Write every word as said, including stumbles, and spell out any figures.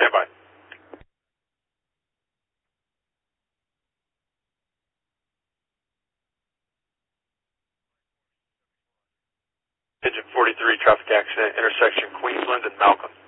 Stand by. Engine forty-three, traffic accident, intersection Queensland and Malcolm.